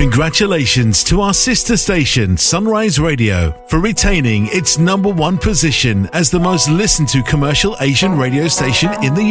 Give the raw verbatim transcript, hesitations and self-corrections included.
Congratulations to our sister station, Sunrise Radio, for retaining its number one position as the most listened to commercial Asian radio station in the